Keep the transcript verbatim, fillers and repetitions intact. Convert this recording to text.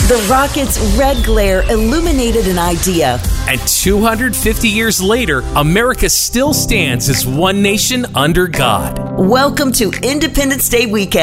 The rocket's red glare illuminated an idea. And two hundred fifty years later, America still stands as one nation under God. Welcome to Independence Day weekend.